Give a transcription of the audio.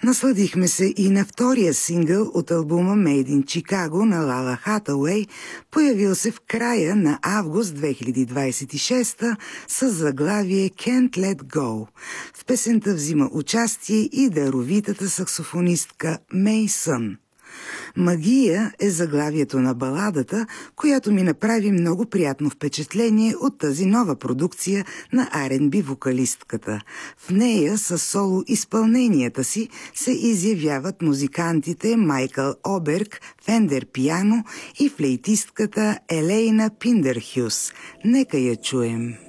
Насладихме се и на втория сингъл от албума Made in Chicago на Лала Хатауей, появил се в края на август 2026 с заглавие Can't Let Go. В песента взима участие и даровитата саксофонистка Мей Сън. Магия е заглавието на баладата, която ми направи много приятно впечатление от тази нова продукция на R&B вокалистката. В нея със соло изпълненията си се изявяват музикантите Майкъл Оберг, Фендер Пиано и флейтистката Елейна Пиндерхюс. Нека я чуем.